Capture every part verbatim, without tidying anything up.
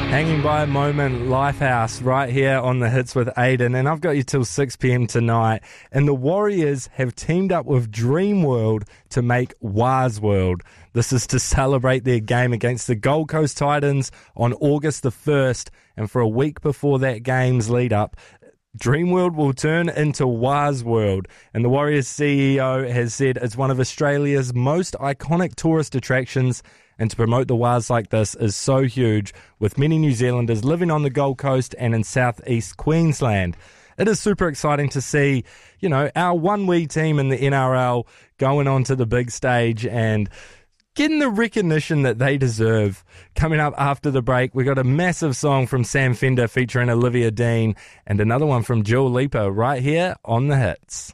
Hanging by a Moment, Lifehouse, right here on the Hits with Aiden. And I've got you till six p.m. tonight. And the Warriors have teamed up with Dreamworld to make Waz World. This is to celebrate their game against the Gold Coast Titans on August the first. And for a week before that game's lead up, Dreamworld will turn into Waz World, and the Warriors C E O has said it's one of Australia's most iconic tourist attractions, and to promote the Waz like this is so huge, with many New Zealanders living on the Gold Coast and in southeast Queensland. It is super exciting to see, you know, our one wee team in the N R L going onto the big stage and getting the recognition that they deserve. Coming up after the break, we got a massive song from Sam Fender featuring Olivia Dean and another one from Dua Lipa right here on The Hits.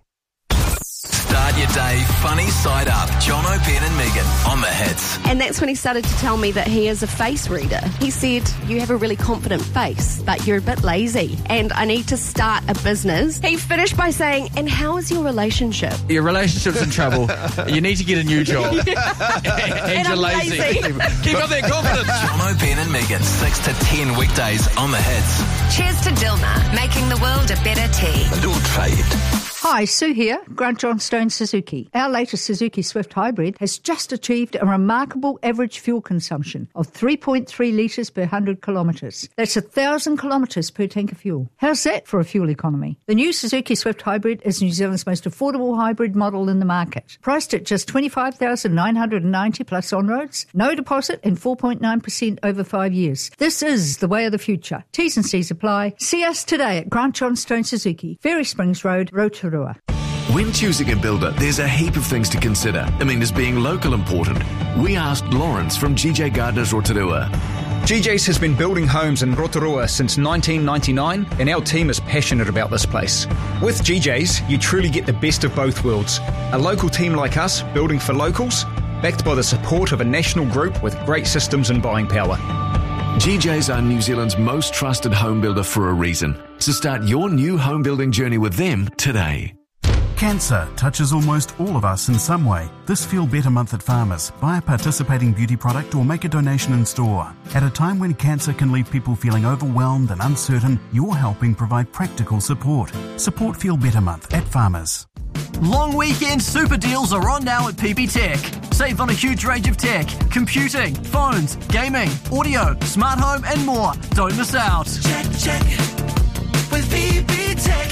Start your day funny side up. John O'Brien and Megan on The Hits. And that's when he started to tell me that he is a face reader. He said, you have a really confident face, but you're a bit lazy, and I need to start a business. He finished by saying, and how is your relationship? Your relationship's in trouble. You need to get a new job. and, And you're I'm lazy. lazy. Keep up that confidence. John O'Brien and Megan, six to ten weekdays on The Hits. Cheers to Dilmah, making the world a better tea. And all trade. Hi, Sue here, Grant Johnstone Suzuki. Our latest Suzuki Swift Hybrid has just achieved a remarkable average fuel consumption of three point three litres per one hundred kilometres. That's one thousand kilometres per tank of fuel. How's that for a fuel economy? The new Suzuki Swift Hybrid is New Zealand's most affordable hybrid model in the market. Priced at just twenty-five thousand nine hundred ninety dollars plus on-roads, no deposit and four point nine percent over five years. This is the way of the future. T's and C's apply. See us today at Grant Johnstone Suzuki, Fairy Springs Road, Rotorua. When choosing a builder, there's a heap of things to consider. I mean, is being local important? We asked Lawrence from G J Gardners Rotorua. G J's has been building homes in Rotorua since nineteen ninety-nine, and our team is passionate about this place. With G J's, you truly get the best of both worlds. A local team like us, building for locals, backed by the support of a national group with great systems and buying power. G J's are New Zealand's most trusted home builder for a reason. So start your new home building journey with them today. Cancer touches almost all of us in some way. This Feel Better Month at Farmers. Buy a participating beauty product or make a donation in store. At a time when cancer can leave people feeling overwhelmed and uncertain, you're helping provide practical support. Support Feel Better Month at Farmers. Long weekend super deals are on now at P B Tech. Save on a huge range of tech, computing, phones, gaming, audio, smart home and more. Don't miss out. Check, check with P B Tech.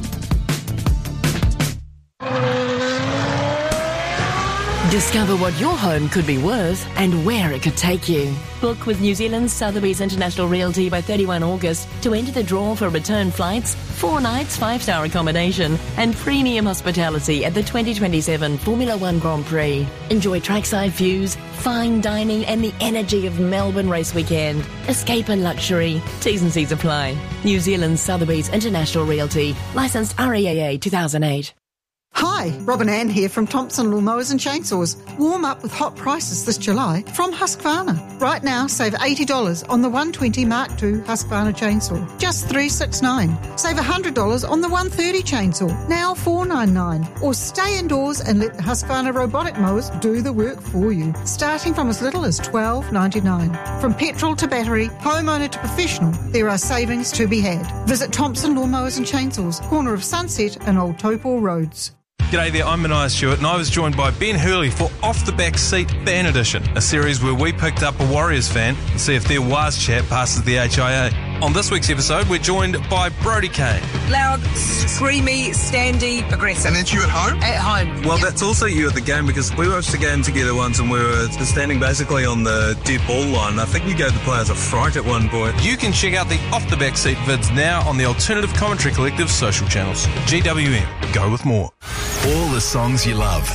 Discover what your home could be worth and where it could take you. Book with New Zealand's Sotheby's International Realty by thirty-first of August to enter the draw for return flights, four nights, five-star accommodation and premium hospitality at the twenty twenty-seven Formula One Grand Prix. Enjoy trackside views, fine dining and the energy of Melbourne Race Weekend. Escape in luxury. T's and C's apply. New Zealand's Sotheby's International Realty. Licensed R E A A two thousand eight. Hi, Robin Ann here from Thompson Lawnmowers and Chainsaws. Warm up with hot prices this July from Husqvarna. Right now, save eighty dollars on the one twenty Mark two Husqvarna chainsaw, just three hundred sixty-nine dollars. Save one hundred dollars on the one thirty chainsaw, now four hundred ninety-nine dollars. Or stay indoors and let the Husqvarna robotic mowers do the work for you, starting from as little as twelve ninety-nine. From petrol to battery, homeowner to professional, there are savings to be had. Visit Thompson Lawnmowers and Chainsaws, corner of Sunset and Old Topor Roads. G'day there, I'm Mania Stewart and I was joined by Ben Hurley for Off the Back Seat Fan Edition, a series where we picked up a Warriors fan and see if their Waz chat passes the H I A. On this week's episode, we're joined by Brodie Kane. Loud, screamy, standy, aggressive. And that's you at home? At home. Well, yep. That's also you at the game, because we watched the game together once and we were standing basically on the dead ball line. I think you gave the players a fright at one point. You can check out the Off the Back Seat vids now on the Alternative Commentary Collective social channels. G W M, go with more. All the songs you love.